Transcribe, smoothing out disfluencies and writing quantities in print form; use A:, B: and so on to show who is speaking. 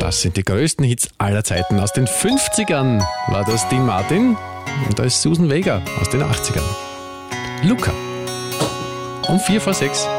A: Das sind die größten Hits aller Zeiten. Aus den 50ern war das Dean Martin und da ist Susan Vega aus den 80ern. Luca. Um 5:45.